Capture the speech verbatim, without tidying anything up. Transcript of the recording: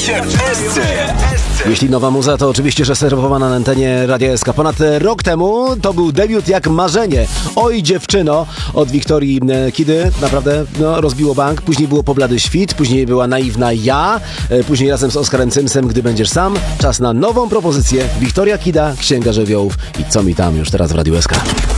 się w Esce. Jeśli nowa muza, to oczywiście, że serwowana na antenie Radia S K. Ponad rok temu to był debiut jak marzenie. Oj dziewczyno od Wiktorii Kidy. Naprawdę no, rozbiło bank. Później było Poblady świt, później była Naiwna ja, później razem z Oskarem Cymsem Gdy będziesz sam. Czas na nową propozycję. Wiktoria Kida, Księga Żywiołów i co mi tam już teraz w Radiu S K.